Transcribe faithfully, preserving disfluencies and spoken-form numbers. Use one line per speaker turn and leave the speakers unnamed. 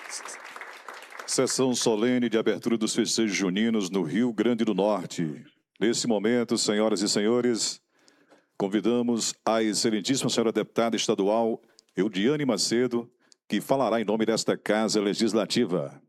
Sessão solene de abertura dos festejos juninos no Rio Grande do Norte. Nesse momento, senhoras e senhores, convidamos a excelentíssima senhora deputada estadual Eudiane Macedo, que falará em nome desta Casa Legislativa.